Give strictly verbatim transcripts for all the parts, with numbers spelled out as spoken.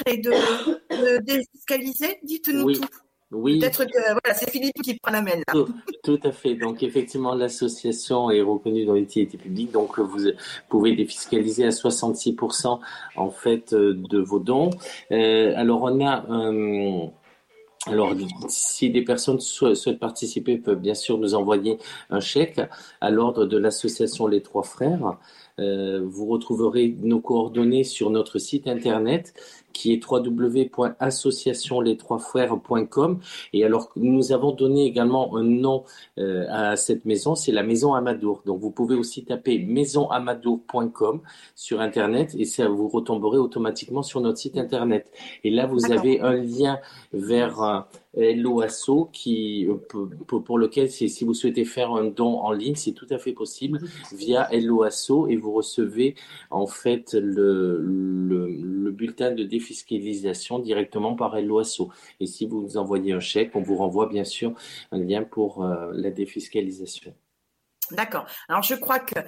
et de, de défiscaliser? Dites-nous oui. tout. Oui. Peut-être que voilà, c'est Philippe qui prend la main là. Tout, tout à fait. Donc effectivement, l'association est reconnue dans l'utilité publique, donc vous pouvez défiscaliser à soixante-six pour cent en fait de vos dons. Euh, alors on a un... Alors, si des personnes souhaitent participer, peuvent bien sûr nous envoyer un chèque à l'ordre de l'association Les Trois Frères. Euh, vous retrouverez nos coordonnées sur notre site internet qui est w w w point association les trois frères point com. Et alors, nous avons donné également un nom euh, à cette maison, c'est la Maison Amadour. Donc, vous pouvez aussi taper maison amadour point com sur internet et ça vous retomberez automatiquement sur notre site internet. Et là, vous D'accord. avez un lien vers euh, Hello Asso qui, pour, pour lequel, si vous souhaitez faire un don en ligne, c'est tout à fait possible via Hello Asso et vous recevez en fait le, le, le bulletin de défiscalisation directement par Hello Asso. Et si vous nous envoyez un chèque, on vous renvoie bien sûr un lien pour euh, la défiscalisation. D'accord. Alors je crois que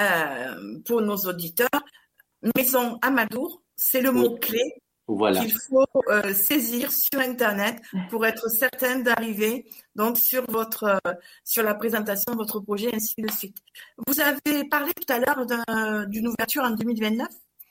euh, pour nos auditeurs, Maison Amadour, c'est le Oui. mot-clé. Voilà. Qu'il faut euh, saisir sur Internet pour être certain d'arriver donc sur votre euh, sur la présentation de votre projet ainsi de suite. Vous avez parlé tout à l'heure d'un, d'une ouverture en deux mille vingt-neuf.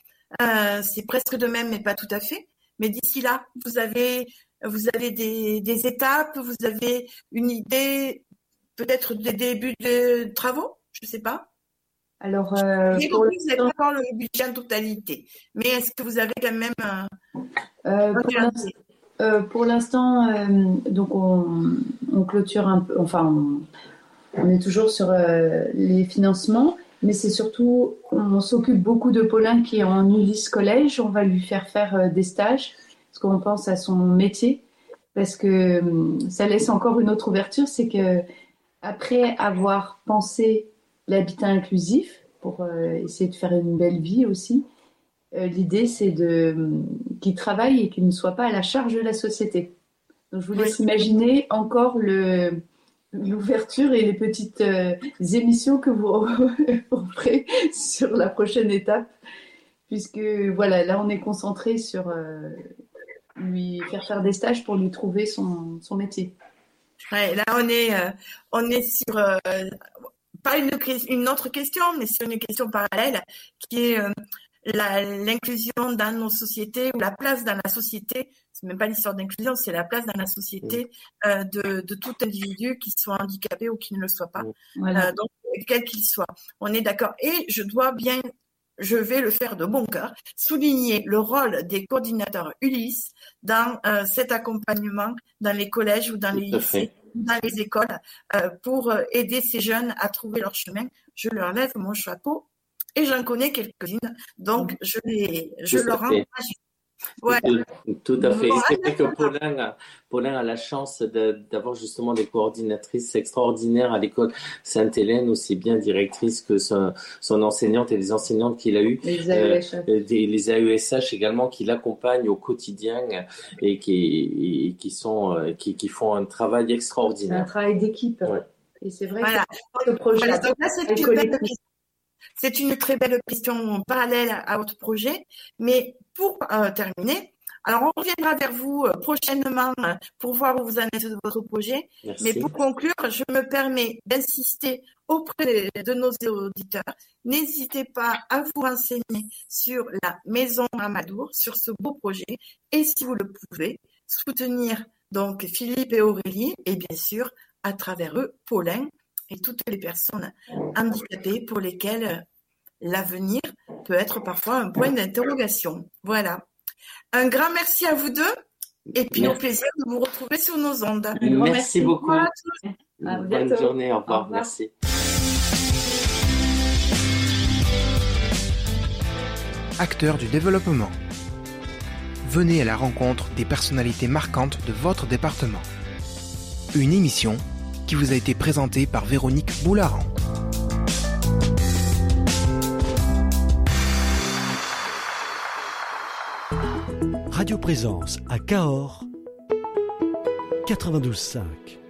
Euh, c'est presque de même, mais pas tout à fait. Mais d'ici là, vous avez vous avez des, des étapes, vous avez une idée, peut-être des débuts de travaux, je ne sais pas. Alors, euh, pour vous n'avez pas encore le budget en totalité, mais est-ce que vous avez quand même un, euh, pour, l'instant, euh, pour l'instant, euh, donc on, on clôture un peu, enfin, on, on est toujours sur euh, les financements, mais c'est surtout, on s'occupe beaucoup de Paulin qui est en Ulysse Collège. On va lui faire faire euh, des stages, parce qu'on pense à son métier, parce que euh, ça laisse encore une autre ouverture, c'est que après avoir pensé l'habitat inclusif, pour euh, essayer de faire une belle vie aussi. Euh, l'idée, c'est de, euh, qu'il travaille et qu'il ne soit pas à la charge de la société. Donc, je vous laisse oui. imaginer encore le, l'ouverture et les petites euh, émissions que vous ferez sur la prochaine étape, puisque voilà, là, on est concentré sur euh, lui faire faire des stages pour lui trouver son, son métier. Ouais, là, on est, euh, on est sur... Euh, pas une, une autre question, mais c'est une question parallèle qui est euh, la, l'inclusion dans nos sociétés ou la place dans la société. C'est même pas l'histoire d'inclusion, c'est la place dans la société euh, de, de tout individu qui soit handicapé ou qui ne le soit pas. Voilà. Euh, donc, quel qu'il soit. On est d'accord. Et je dois bien, je vais le faire de bon cœur, souligner le rôle des coordinateurs Ulysse dans euh, cet accompagnement dans les collèges ou dans les lycées. Dans les écoles euh, pour aider ces jeunes à trouver leur chemin. Je leur lève mon chapeau et j'en connais quelques-unes, donc je, les, je leur rends hommage. Voilà. Tout, tout à fait. C'est vrai que Paulin a, Paulin a la chance de, d'avoir justement des coordinatrices extraordinaires à l'école Sainte-Hélène, aussi bien directrice que son, son enseignante et les enseignantes qu'il a eues. Les A E S H. Euh, des, les A E S H également qui l'accompagnent au quotidien et qui, et qui, sont, qui, qui font un travail extraordinaire. C'est un travail d'équipe. Ouais. Et c'est vrai voilà. que ce projet voilà. Donc là, c'est une belle question. C'est une très belle question parallèle à votre projet. Mais pour euh, terminer, alors on reviendra vers vous euh, prochainement euh, pour voir où vous en êtes de votre projet. Merci. Mais pour conclure, je me permets d'insister auprès de nos auditeurs. N'hésitez pas à vous renseigner sur la Maison Amadour, sur ce beau projet. Et si vous le pouvez, soutenir donc Philippe et Aurélie et bien sûr, à travers eux, Paulin et toutes les personnes handicapées pour lesquelles l'avenir peut être parfois un point d'interrogation. Voilà. Un grand merci à vous deux et puis merci. Au plaisir de vous retrouver sur nos ondes. Merci, merci beaucoup. À à Bonne journée. Au revoir. Au revoir. Merci. Acteurs du développement. Venez à la rencontre des personnalités marquantes de votre département. Une émission qui vous a été présentée par Véronique Boularan. Radio Présence à Cahors quatre-vingt-douze virgule cinq.